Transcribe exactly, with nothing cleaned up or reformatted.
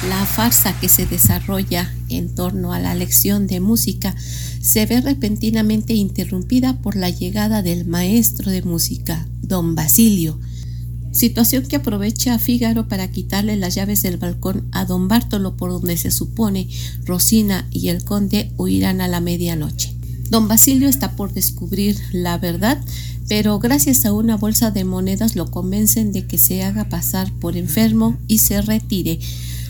La farsa que se desarrolla en torno a la lección de música se ve repentinamente interrumpida por la llegada del maestro de música, don Basilio, situación que aprovecha a Fígaro para quitarle las llaves del balcón a don Bartolo, por donde se supone Rosina y el conde huirán a la medianoche. Don Basilio está por descubrir la verdad, pero gracias a una bolsa de monedas lo convencen de que se haga pasar por enfermo y se retire,